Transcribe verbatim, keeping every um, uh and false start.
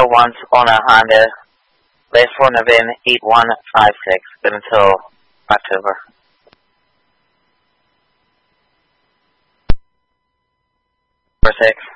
zero one on a Honda. Last four of in eight one five six. Been until October. Four six.